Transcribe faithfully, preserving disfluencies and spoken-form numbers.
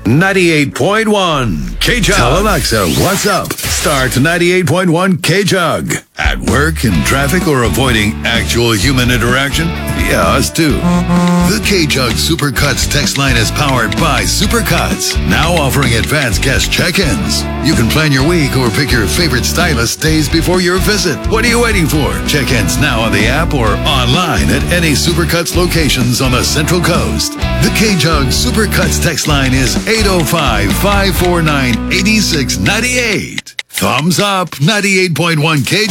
ninety-eight point one K-Jug. Tell Alexa, what's up? Start ninety-eight point one K-Jug. At work, in traffic, or avoiding actual human interaction? Yeah, us too. The K-Jug Supercuts text line is powered by Supercuts, now offering advanced guest check-ins. You can plan your week or pick your favorite stylist days before your visit. What are you waiting for? Check-ins now on the app or online at any Supercuts locations on the Central Coast. The K-Jug Supercuts text line is eight oh five, five four nine, eight six nine eight. Thumbs up, ninety-eight point one K.